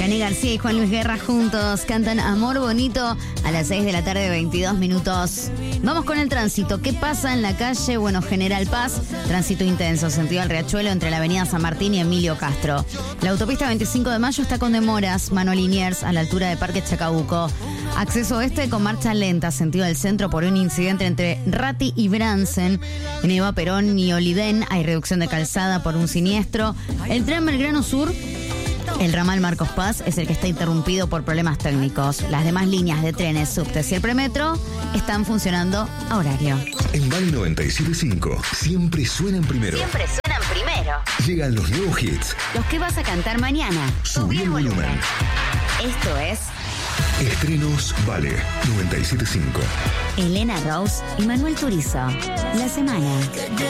Cani García y Juan Luis Guerra juntos cantan Amor Bonito a las 6 de la tarde, 22 minutos. Vamos con el tránsito. ¿Qué pasa en la calle? Bueno, General Paz, tránsito intenso, sentido al Riachuelo entre la avenida San Martín y Emilio Castro. La autopista 25 de Mayo está con demoras, Mano Liniers, a la altura de Parque Chacabuco. Acceso oeste con marcha lenta, sentido del centro por un incidente entre Ratti y Bransen. En Eva Perón y Olivén hay reducción de calzada por un siniestro. El tren Belgrano Sur, el ramal Marcos Paz, es el que está interrumpido por problemas técnicos. Las demás líneas de trenes, subtes y el premetro están funcionando a horario. En Vale 97.5 siempre suenan primero. Siempre suenan primero. Llegan los nuevos hits. Los que vas a cantar mañana. Subí el volumen. Esto es Estrenos Vale 97.5. Elena Rose y Manuel Turizo. La semana.